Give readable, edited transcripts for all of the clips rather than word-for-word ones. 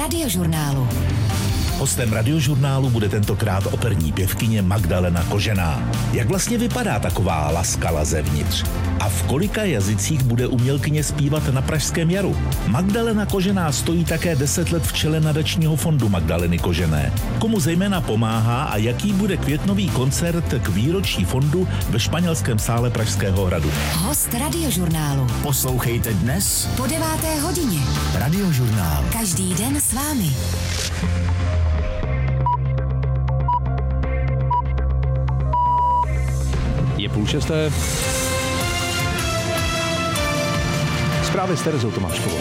Radiožurnálu. Hostem Radiožurnálu bude tentokrát operní pěvkyně Magdalena Kožená. Jak vlastně vypadá taková laskala zevnitř? A v kolika jazycích bude umělkyně zpívat na Pražském jaru? Magdalena Kožená stojí také 10 let v čele nadačního fondu Magdaleny Kožené. Komu zejména pomáhá a jaký bude květnový koncert k výročí fondu ve Španělském sále Pražského hradu? Host Radiožurnálu. Poslouchejte dnes Po 9. hodině. Radiožurnál. Každý den s vámi. Je 5:30. Zprávy s Terezou Tomáškovou.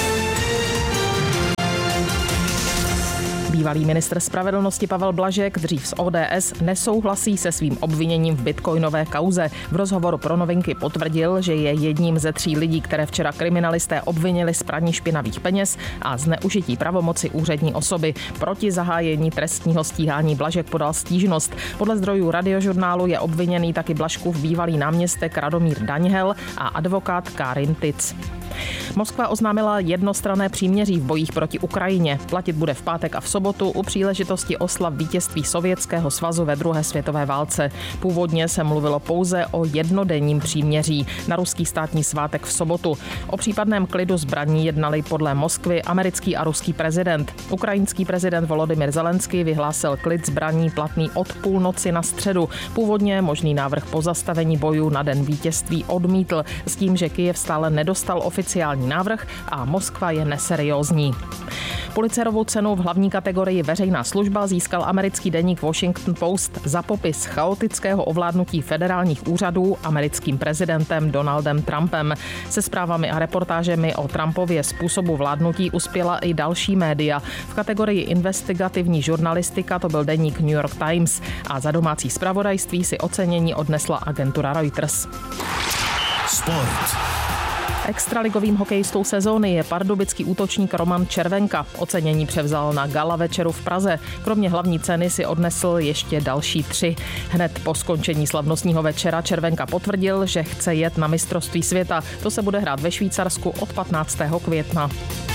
Bývalý ministr spravedlnosti Pavel Blažek, dřív z ODS, nesouhlasí se svým obviněním v bitcoinové kauze. V rozhovoru pro Novinky potvrdil, že je jedním ze 3 lidí, které včera kriminalisté obvinili z praní špinavých peněz a zneužití pravomoci úřední osoby. Proti zahájení trestního stíhání Blažek podal stížnost. Podle zdrojů Radiožurnálu je obviněný taky Blažkův bývalý náměstek Radomír Daňhel a advokát Karin Tic. Moskva oznámila jednostranné příměří v bojích proti Ukrajině. Platit bude v pátek a v sobotu u příležitosti oslav vítězství Sovětského svazu ve druhé světové válce. Původně se mluvilo pouze o jednodenním příměří na ruský státní svátek v sobotu. O případném klidu zbraní jednali podle Moskvy americký a ruský prezident. Ukrajinský prezident Volodymyr Zelenský vyhlásil klid zbraní platný od půlnoci na středu. Původně možný návrh pozastavení bojů na den vítězství odmítl s tím, že Kyjev stále nedostal oficiální návrh a Moskva je neseriózní. Pulitzerovu cenu v hlavní kategorii veřejná služba získal americký deník Washington Post za popis chaotického ovládnutí federálních úřadů americkým prezidentem Donaldem Trumpem. Se zprávami a reportážemi o Trumpově způsobu vládnutí uspěla i další média. V kategorii investigativní žurnalistika to byl deník New York Times a za domácí zpravodajství si ocenění odnesla agentura Reuters. Sport. Extraligovým hokejistou sezóny je pardubický útočník Roman Červenka. Ocenění převzal na gala večeru v Praze. Kromě hlavní ceny si odnesl ještě další 3. Hned po skončení slavnostního večera Červenka potvrdil, že chce jet na mistrovství světa. To se bude hrát ve Švýcarsku od 15. května.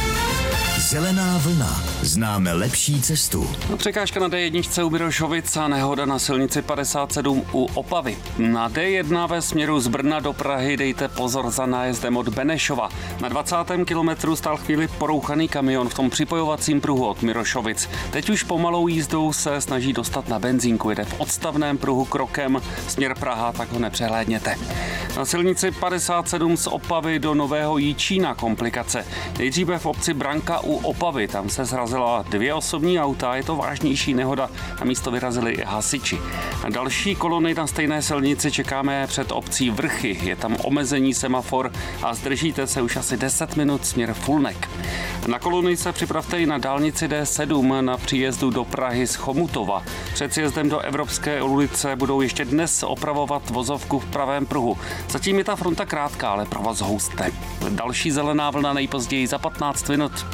Zelená vlna. Známe lepší cestu. Překážka na D1 u Mirošovic a nehoda na silnici 57 u Opavy. Na D1 ve směru z Brna do Prahy dejte pozor za nájezdem od Benešova. Na 20. kilometru stál chvíli porouchaný kamion v tom připojovacím pruhu od Mirošovic. Teď už pomalou jízdou se snaží dostat na benzínku. Jede v odstavném pruhu krokem směr Praha, tak ho nepřehlédněte. Na silnici 57 z Opavy do Nového Jičína komplikace. Nejdříve v obci Branka u Opavy, tam se srazila 2 osobní auta, je to vážnější nehoda, na místo vyrazili i hasiči. A další kolony na stejné silnici čekáme před obcí Vrchy, je tam omezení semafor a zdržíte se už asi 10 minut směr Fulnek. Na kolony se připravte i na dálnici D7 na příjezdu do Prahy z Chomutova. Před sjezdem do Evropské ulice budou ještě dnes opravovat vozovku v pravém pruhu. Zatím je ta fronta krátká, ale provoz husté. Další zelená vlna nejpozději za 15 minut.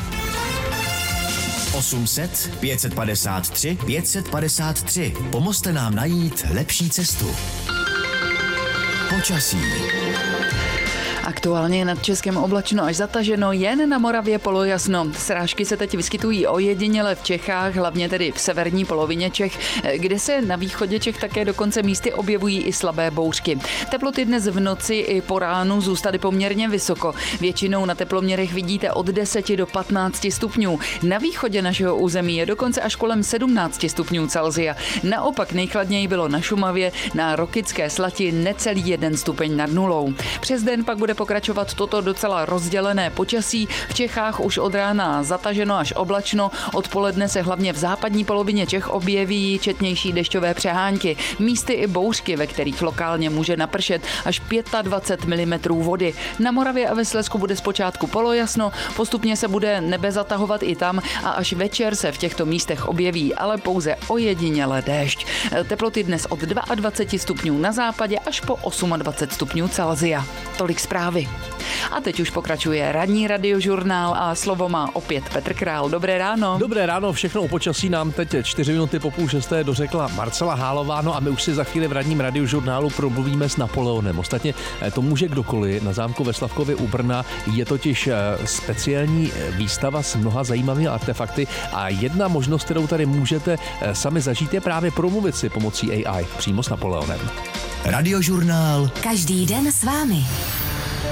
800 553 553. Pomozte nám najít lepší cestu. Počasí. Aktuálně nad Českem oblačno až zataženo, jen na Moravě polojasno. Srážky se teď vyskytují ojediněle v Čechách, hlavně tedy v severní polovině Čech, kde se na východě Čech také dokonce místy objevují i slabé bouřky. Teploty dnes v noci i po ránu zůstaly poměrně vysoko. Většinou na teploměrech vidíte od 10 do 15 stupňů. Na východě našeho území je dokonce až kolem 17 stupňů Celsia. Naopak nejchladněji bylo na Šumavě, na Rokycké Slati necelý 1 stupeň nad nulou. Přes den pak bude pokračovat toto docela rozdělené počasí. V Čechách už od rána zataženo až oblačno. Odpoledne se hlavně v západní polovině Čech objeví četnější dešťové přehánky. Místy i bouřky, ve kterých lokálně může napršet až 25 mm vody. Na Moravě a ve Slezsku bude zpočátku polojasno, postupně se bude nebe zatahovat i tam a až večer se v těchto místech objeví, ale pouze ojediněle déšť. Teploty dnes od 22 stupňů na západě až po 28 stupňů Celsia. Tolik zpráv. zprávy. A teď už pokračuje ranní radiožurnál a slovo má opět Petr Král. Dobré ráno. Dobré ráno, všechno o počasí nám teď 4 minuty po 5:30 dořekla Marcela Hálová, no a my už si za chvíli v ranním radiožurnálu promluvíme s Napoleonem. Ostatně to může kdokoliv na zámku ve Slavkově u Brna, je totiž speciální výstava s mnoha zajímavými artefakty a jedna možnost, kterou tady můžete sami zažít, je právě promluvit si pomocí AI přímo s Napoleonem. Radiožurnál. Každý den s vámi.